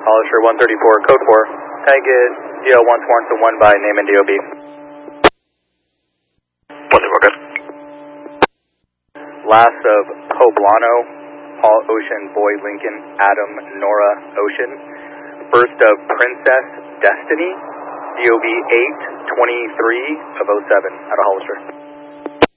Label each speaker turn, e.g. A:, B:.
A: Hollister 134, code 4. Can I get DL 1 Swanson 1 by name and DOB?
B: 134, good.
A: Last of Poblano, Paul Ocean, Boy Lincoln, Adam, Nora Ocean. First of Princess Destiny, DOB 823 of 07 out of Hollister.